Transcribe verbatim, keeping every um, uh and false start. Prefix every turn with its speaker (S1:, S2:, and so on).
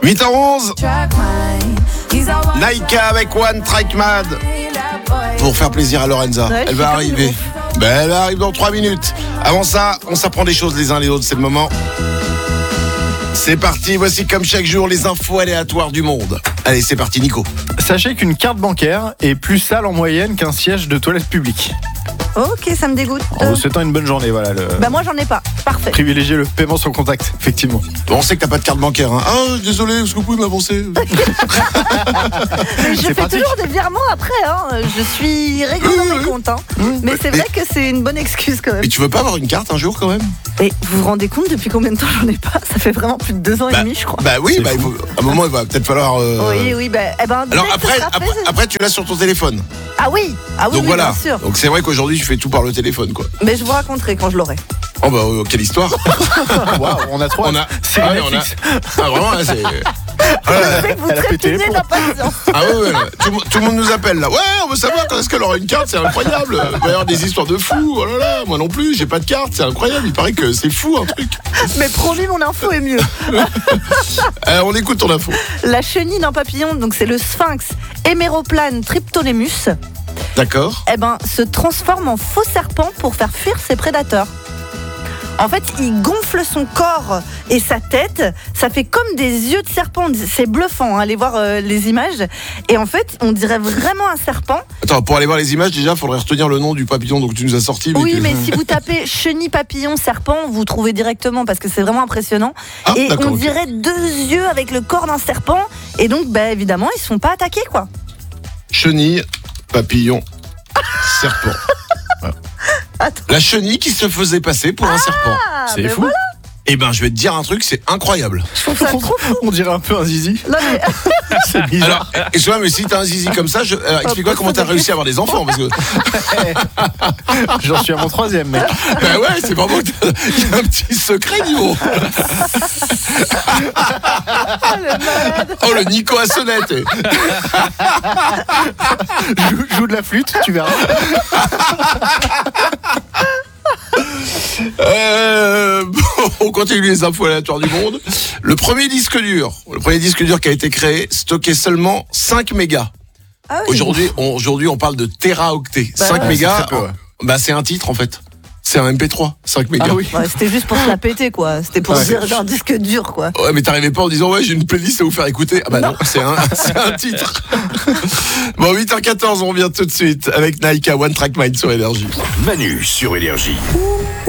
S1: huit heures onze. Naika avec One Track Mad. Pour faire plaisir à Lorenza.
S2: Ouais,
S1: elle va arriver. Ben, elle arrive dans trois minutes. Avant ça, on s'apprend des choses les uns les autres, c'est le moment. C'est parti, voici comme chaque jour les infos aléatoires du monde. Allez, c'est parti Nico.
S3: Sachez qu'une carte bancaire est plus sale en moyenne qu'un siège de toilette publique.
S2: Ok, ça me dégoûte.
S3: En vous souhaitant une bonne journée, voilà. Le...
S2: Bah moi j'en ai pas, parfait.
S3: Privilégier le paiement sans contact, effectivement.
S1: Bon, on sait que t'as pas de carte bancaire. Hein. Ah, désolé, est-ce que vous pouvez m'avancer?
S2: Mais je
S3: C'est
S2: fais
S3: pratique.
S2: toujours des virements après, hein. Je suis régulier dans mes comptes, hein. Mais c'est vrai que c'est une bonne excuse quand même.
S1: Mais tu veux pas avoir une carte un jour quand même?
S2: Et vous vous rendez compte depuis combien de temps j'en ai pas? Ça fait vraiment plus de deux ans et demi, je crois.
S1: Bah oui,
S3: C'est
S1: bah, il faut, à un moment il va peut-être falloir. euh,
S2: Oui, oui, bah, eh ben,
S1: Alors
S2: dès que
S1: après,
S2: ce sera fait,
S1: après,
S2: c'est-
S1: après, tu l'as sur ton téléphone.
S2: Ah oui, ah oui,
S1: Donc
S2: oui,
S1: voilà.
S2: bien sûr.
S1: Donc c'est vrai qu'aujourd'hui tu fais tout par le téléphone quoi.
S2: Mais je vous raconterai quand je l'aurai.
S1: Oh bah euh, quelle histoire.
S3: Waouh, on a trois.
S1: On a.
S3: C'est
S1: Ah, oui, on a.
S3: Netflix.
S1: Ah vraiment là c'est.
S2: Je sais que vous
S3: elle a pété les
S2: trépignez
S3: plombs.
S2: d'impatience.
S1: Ah ouais, ouais, ouais. Tout, le monde- tout le monde nous appelle là. Ouais, on veut savoir quand est-ce qu'elle aura une carte, c'est incroyable. Il va y avoir des histoires de fous. Oh là là, moi non plus, j'ai pas de carte, c'est incroyable. Il paraît que c'est fou un truc.
S2: Mais promis, mon info est mieux.
S1: Euh, on écoute ton info.
S2: La chenille d'un papillon, donc c'est le sphinx Héméroplane triptolemus,
S1: D'accord.
S2: eh ben, se transforme en faux serpent pour faire fuir ses prédateurs. En fait, il gonfle son corps et sa tête, ça fait comme des yeux de serpent. C'est bluffant, hein, allez voir euh, les images. Et en fait, on dirait vraiment un serpent.
S1: Attends, pour aller voir les images, déjà, il faudrait retenir le nom du papillon donc tu nous as sorti.
S2: Oui,
S1: que-
S2: mais si vous tapez chenille, papillon, serpent, vous trouvez directement parce que c'est vraiment impressionnant.
S1: Ah,
S2: Et
S1: d'accord,
S2: on
S1: ok.
S2: dirait deux yeux avec le corps d'un serpent. Et donc, bah, évidemment, ils ne sont pas attaqués, quoi.
S1: Chenille, papillon, serpent.
S2: Attends.
S1: La chenille qui se faisait passer pour un serpent.
S2: Ah,
S3: C'est
S2: ben
S3: fou.
S2: voilà,
S1: Eh ben, je vais te dire un truc, c'est incroyable.
S2: je trouve ça trop fou.
S3: On dirait un peu un zizi.
S2: Non, mais...
S3: C'est bizarre.
S1: Alors, excuse-moi, mais si t'as un zizi comme ça, je, alors, explique-moi comment t'as réussi à avoir des enfants. Parce que,
S3: J'en suis à mon troisième, mec.
S1: ben ouais, c'est vraiment que t'as- il y a un petit secret, niveau. Oh, le Nico à sonnette.
S3: Joue, joue de la flûte, tu verras.
S1: Euh, bon, on continue les infos aléatoires du monde. Le premier disque dur, le premier disque dur qui a été créé, stockait seulement cinq mégas.
S2: Ah oui.
S1: Aujourd'hui, on, aujourd'hui, on parle de téraoctets.
S2: Bah
S1: cinq
S2: ouais,
S1: mégas,
S3: c'est très peu, ouais.
S1: bah, c'est un titre en fait. C'est un M P trois, cinq mégas.
S3: Ah oui.
S2: Ouais, c'était juste pour se la péter, quoi. C'était pour
S3: Ouais.
S2: dire genre disque dur, quoi.
S1: Ouais, mais t'arrivais pas en disant ouais, j'ai une playlist à vous faire écouter. Ah bah non, c'est un, c'est un titre. Bon, huit heures quatorze, on revient tout de suite avec Naika One Track Mind sur Énergie.
S4: Manu sur Énergie.